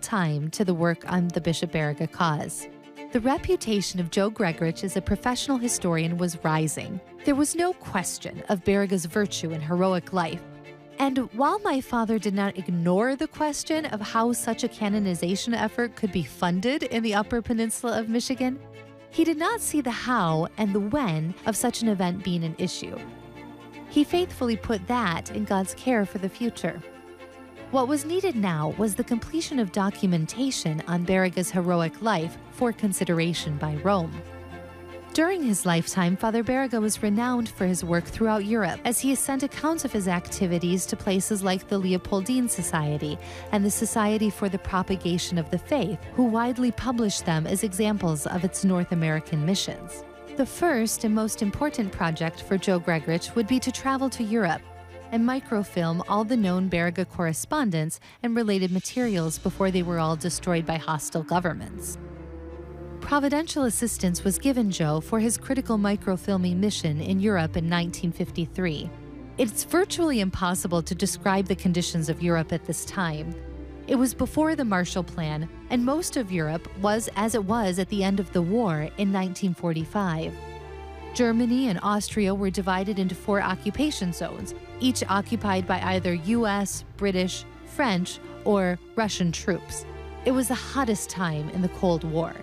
time to the work on the Bishop Baraga cause. The reputation of Joe Gregorich as a professional historian was rising. There was no question of Baraga's virtue and heroic life. And while my father did not ignore the question of how such a canonization effort could be funded in the Upper Peninsula of Michigan, he did not see the how and the when of such an event being an issue. He faithfully put that in God's care for the future. What was needed now was the completion of documentation on Baraga's heroic life for consideration by Rome. During his lifetime, Father Baraga was renowned for his work throughout Europe, as he has sent accounts of his activities to places like the Leopoldine Society and the Society for the Propagation of the Faith, who widely published them as examples of its North American missions. The first and most important project for Joe Gregorich would be to travel to Europe and microfilm all the known Baraga correspondence and related materials before they were all destroyed by hostile governments. Providential assistance was given Joe for his critical microfilming mission in Europe in 1953. It's virtually impossible to describe the conditions of Europe at this time. It was before the Marshall Plan, and most of Europe was as it was at the end of the war in 1945. Germany and Austria were divided into 4 occupation zones, each occupied by either U.S., British, French, or Russian troops. It was the hottest time in the Cold War.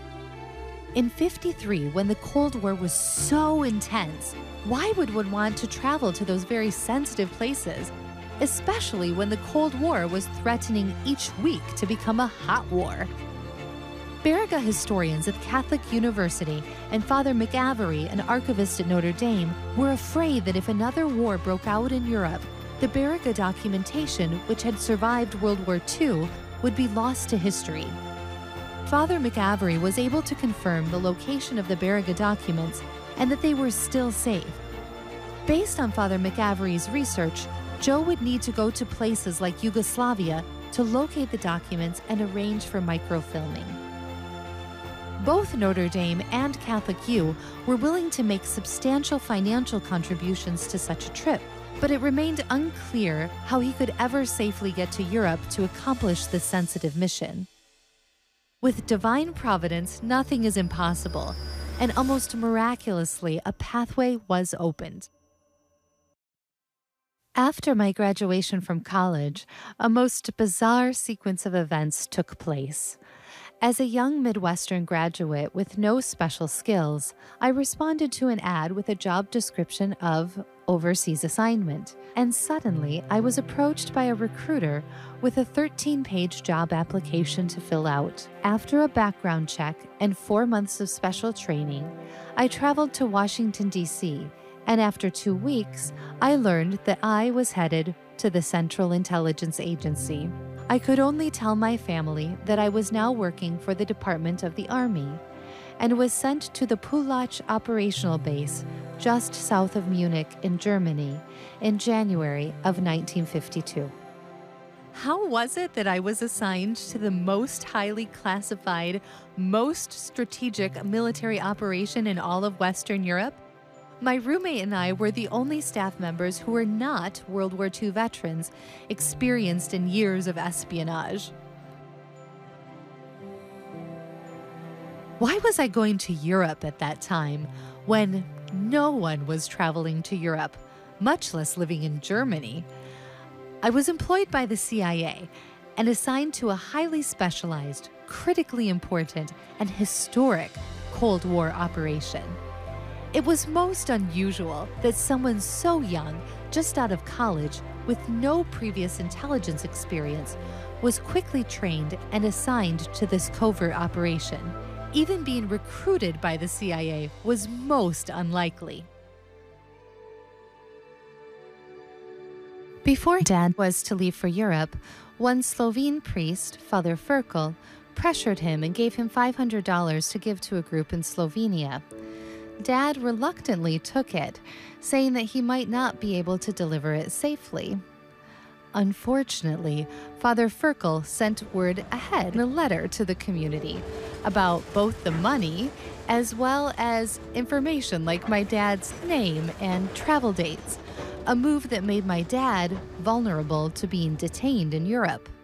In '53, when the Cold War was so intense, why would one want to travel to those very sensitive places, especially when the Cold War was threatening each week to become a hot war? Baraga historians at Catholic University and Father McAvery, an archivist at Notre Dame, were afraid that if another war broke out in Europe, the Baraga documentation, which had survived World War II, would be lost to history. Father McAvery was able to confirm the location of the Baraga documents and that they were still safe. Based on Father McAvery's research, Joe would need to go to places like Yugoslavia to locate the documents and arrange for microfilming. Both Notre Dame and Catholic U were willing to make substantial financial contributions to such a trip, but it remained unclear how he could ever safely get to Europe to accomplish this sensitive mission. With divine providence, nothing is impossible, and almost miraculously, a pathway was opened. After my graduation from college, a most bizarre sequence of events took place. As a young Midwestern graduate with no special skills, I responded to an ad with a job description of overseas assignment, and suddenly I was approached by a recruiter with a 13-page job application to fill out. After a background check and 4 months of special training, I traveled to Washington, D.C., and after 2 weeks, I learned that I was headed to the Central Intelligence Agency. I could only tell my family that I was now working for the Department of the Army and was sent to the Pullach operational base just south of Munich in Germany in January of 1952. How was it that I was assigned to the most highly classified, most strategic military operation in all of Western Europe? My roommate and I were the only staff members who were not World War II veterans experienced in years of espionage. Why was I going to Europe at that time when no one was traveling to Europe, much less living in Germany? I was employed by the CIA and assigned to a highly specialized, critically important, and historic Cold War operation. It was most unusual that someone so young, just out of college, with no previous intelligence experience, was quickly trained and assigned to this covert operation. Even being recruited by the CIA was most unlikely. Before Dad was to leave for Europe, one Slovene priest, Father Ferkel, pressured him and gave him $500 to give to a group in Slovenia. Dad reluctantly took it, saying that he might not be able to deliver it safely. Unfortunately, Father Ferkel sent word ahead in a letter to the community about both the money as well as information like my dad's name and travel dates, a move that made my dad vulnerable to being detained in Europe.